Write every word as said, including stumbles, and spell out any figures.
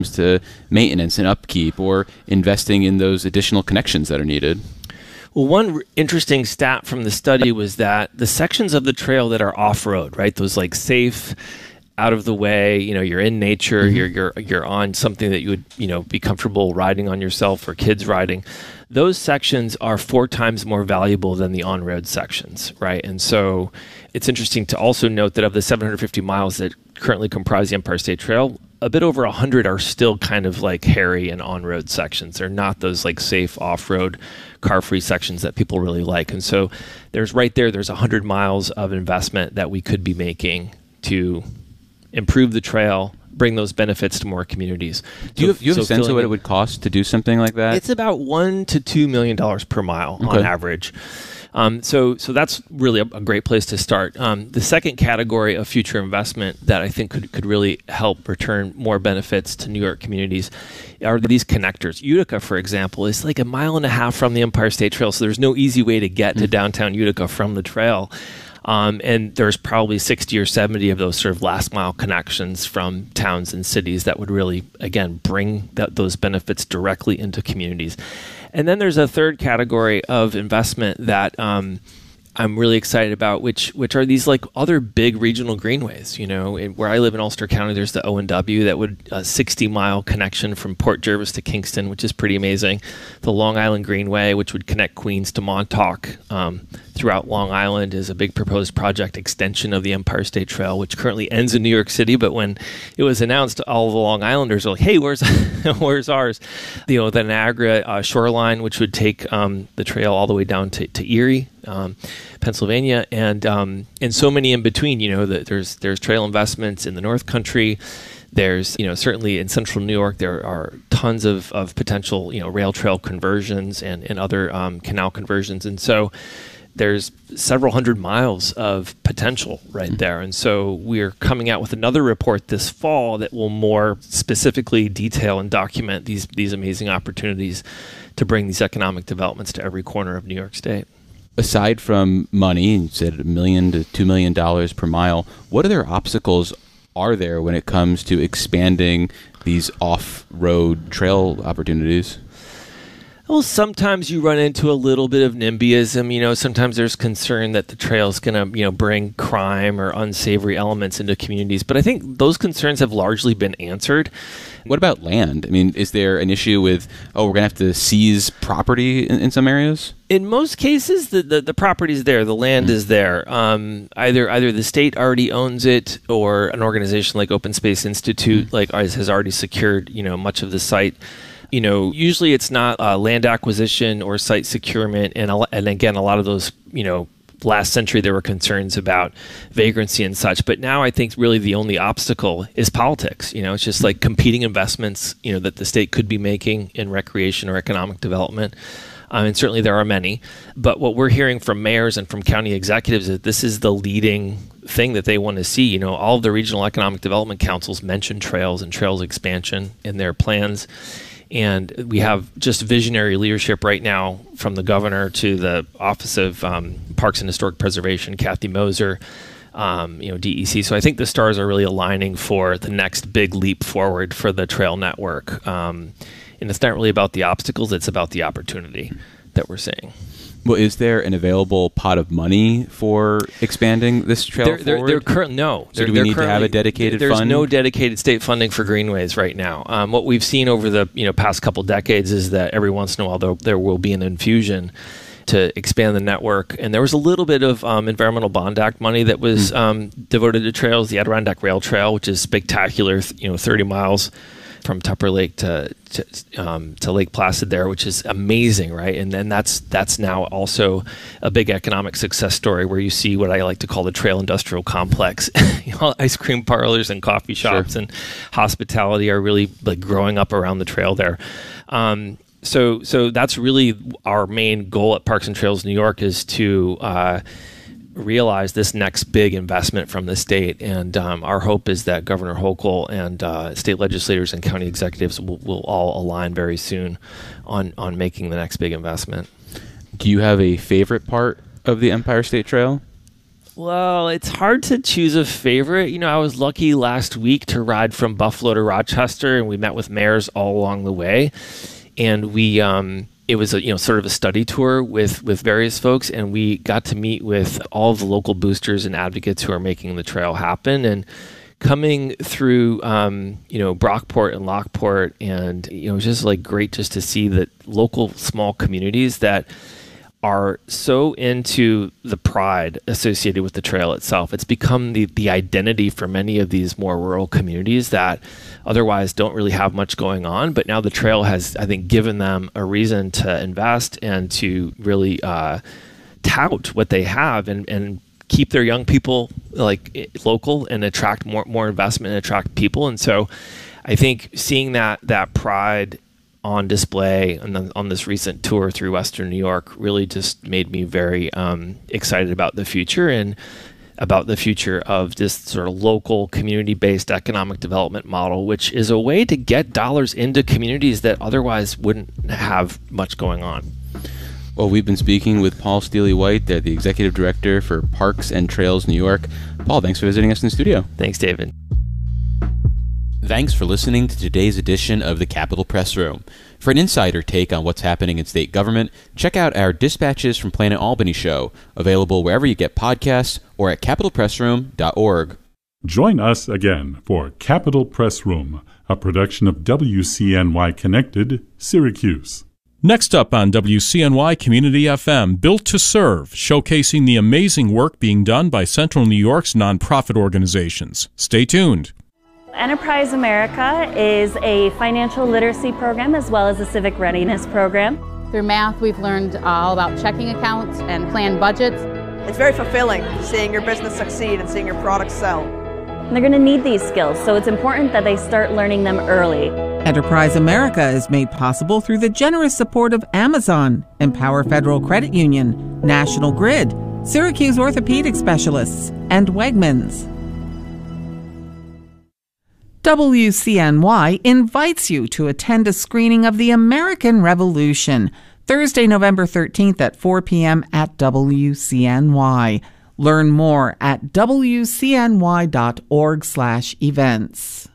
to maintenance and upkeep or investing in those additional connections that are needed? Well, one r- interesting stat from the study was that the sections of the trail that are off-road, right, those like safe, out of the way, you know, you're in nature, mm-hmm. you're you're you're on something that you would, you know, be comfortable riding on yourself or kids riding. Those sections are four times more valuable than the on-road sections, right? And so it's interesting to also note that of the seven hundred fifty miles that currently comprise the Empire State Trail, a bit over one hundred are still kind of like hairy and on-road sections. They're not those like safe off-road car-free sections that people really like. And so there's right there, there's one hundred miles of investment that we could be making to improve the trail, bring those benefits to more communities. Do you have, do you have so a sense of what it would cost to do something like that? It's about one to two million dollars per mile okay. on average. Um, so, so that's really a, a great place to start. Um, the second category of future investment that I think could could really help return more benefits to New York communities are these connectors. Utica, for example, is like a mile and a half from the Empire State Trail, so there's no easy way to get mm-hmm. to downtown Utica from the trail. Um, and there's probably sixty or seventy of those sort of last mile connections from towns and cities that would really, again, bring that, those benefits directly into communities. And then there's a third category of investment that um, I'm really excited about, which which are these like other big regional greenways. You know, in, where I live in Ulster County, there's the O and W that would a sixty mile connection from Port Jervis to Kingston, which is pretty amazing. The Long Island Greenway, which would connect Queens to Montauk um, throughout Long Island, is a big proposed project extension of the Empire State Trail, which currently ends in New York City. But when it was announced, all the Long Islanders were like, "Hey, where's where's ours?" You know, the Niagara uh, shoreline, which would take um, the trail all the way down to, to Erie. Um, Pennsylvania, and um, and so many in between. You know, that there's there's trail investments in the North Country. There's, you know, certainly in central New York, there are tons of, of potential, you know, rail trail conversions and, and other um, canal conversions. And so there's several hundred miles of potential right mm-hmm. there. And so we're coming out with another report this fall that will more specifically detail and document these these amazing opportunities to bring these economic developments to every corner of New York State. Aside from money, you said a million to two million dollars per mile, what other obstacles are there when it comes to expanding these off-road trail opportunities? Well, sometimes you run into a little bit of NIMBYism. You know, sometimes there's concern that the trail is going to, you know, bring crime or unsavory elements into communities. But I think those concerns have largely been answered. What about land? I mean, is there an issue with, oh, we're going to have to seize property in, in some areas? In most cases, the, the, the property is there. The land mm-hmm. is there. Um, either either the state already owns it, or an organization like Open Space Institute mm-hmm. like has already secured, you know, much of the site. You know, usually it's not uh, land acquisition or site securement, and a, and again, a lot of those, you know, last century there were concerns about vagrancy and such, but now I think really the only obstacle is politics. You know, it's just like competing investments, you know, that the state could be making in recreation or economic development. Um, and certainly there are many. But what we're hearing from mayors and from county executives is that this is the leading thing that they want to see. You know, all of the regional economic development councils mention trails and trails expansion in their plans. And we have just visionary leadership right now, from the governor to the Office of um, Parks and Historic Preservation, Kathy Moser, um, you know, D E C. So I think the stars are really aligning for the next big leap forward for the trail network. Um, and it's not really about the obstacles; it's about the opportunity that we're seeing. Well, is there an available pot of money for expanding this trail there, forward? There, there current, no. So do we need to have a dedicated there's fund? There's no dedicated state funding for greenways right now. Um, what we've seen over the you know past couple decades is that every once in a while there, there will be an infusion to expand the network. And there was a little bit of um, Environmental Bond Act money that was mm. um, devoted to trails. The Adirondack Rail Trail, which is spectacular, you know, thirty miles from Tupper Lake to to, um, to Lake Placid there, which is amazing, right? And then that's that's now also a big economic success story where you see what I like to call the trail industrial complex. You know, ice cream parlors and coffee shops sure. and hospitality are really like growing up around the trail there. Um, so so that's really our main goal at Parks and Trails New York, is to uh, realize this next big investment from the state. And um, our hope is that Governor Hochul and uh, state legislators and county executives will, will all align very soon on, on making the next big investment. Do you have a favorite part of the Empire State Trail? Well, it's hard to choose a favorite. You know, I was lucky last week to ride from Buffalo to Rochester, and we met with mayors all along the way. And we, um, it was a, you know, sort of a study tour with, with various folks, and we got to meet with all of the local boosters and advocates who are making the trail happen. And coming through, um, you know, Brockport and Lockport, and, you know, it was just like great just to see that local small communities that are so into the pride associated with the trail itself. It's become the, the identity for many of these more rural communities that otherwise don't really have much going on. But now the trail has, I think, given them a reason to invest and to really uh, tout what they have and, and keep their young people like local and attract more, more investment and attract people. And so I think seeing that, that pride on display on, the, on this recent tour through Western New York really just made me very um, excited about the future and about the future of this sort of local community-based economic development model, which is a way to get dollars into communities that otherwise wouldn't have much going on. Well, we've been speaking with Paul Steely-White, they're the Executive Director for Parks and Trails New York. Paul, thanks for visiting us in the studio. Thanks, David. Thanks for listening to today's edition of the Capitol Press Room. For an insider take on what's happening in state government, check out our Dispatches from Planet Albany show, available wherever you get podcasts or at capitol press room dot org. Join us again for Capitol Press Room, a production of W C N Y Connected, Syracuse. Next up on W C N Y Community F M, Built to Serve, showcasing the amazing work being done by Central New York's nonprofit organizations. Stay tuned. Enterprise America is a financial literacy program as well as a civic readiness program. Through math, we've learned all about checking accounts and planned budgets. It's very fulfilling seeing your business succeed and seeing your products sell. And they're going to need these skills, so it's important that they start learning them early. Enterprise America is made possible through the generous support of Amazon, Empower Federal Credit Union, National Grid, Syracuse Orthopedic Specialists, and Wegmans. W C N Y invites you to attend a screening of The American Revolution, Thursday, November thirteenth at four p.m. at W C N Y. Learn more at W C N Y dot org slash events.